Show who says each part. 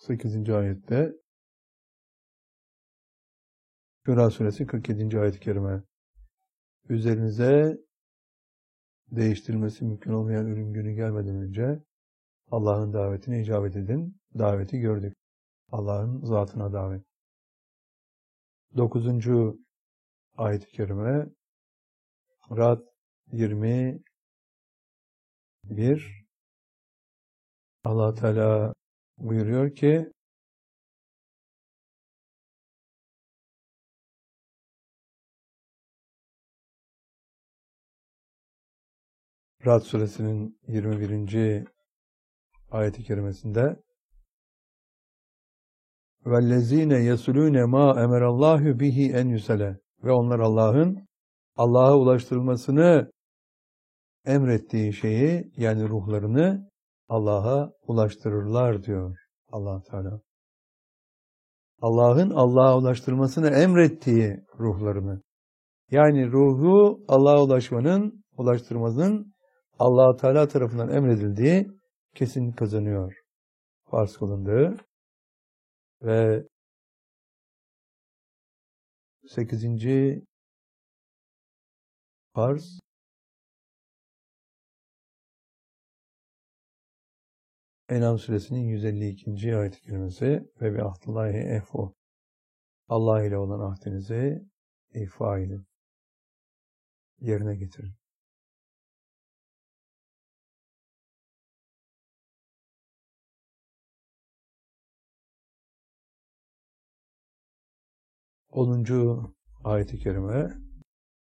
Speaker 1: 8. ayette, Şura suresi 47. ayet-i kerime. Üzerinize değiştirilmesi mümkün olmayan ölüm günü gelmeden önce Allah'ın davetine icabet edin. Daveti gördük. Allah'ın zatına davet. 9. ayet-i kerime, Ra'd 21. Allah Teala buyuruyor ki, Ra'd suresinin 21. ayet-i kerimesinde, وَالَّذ۪ينَ يَسُلُونَ مَا اَمَرَ اللّٰهُ بِهِ اَنْ يُسَلَ ve onlar Allah'a ulaştırılmasını emrettiği şeyi, yani ruhlarını Allah'a ulaştırırlar diyor Allah Teala. Allah'a ulaştırmasını emrettiği ruhlarını. Yani ruhu Allah'a ulaştırmanın Allah Teala tarafından emredildiği kesin kazanıyor. Farz kılındığı ve 8. farz, En'am suresinin 152. ayet-i kerimesi ve bi ahdillahi ehfu. Allah ile olan ahdinizi ifa edin. Yerine getirin. Onuncu ayet-i kerime,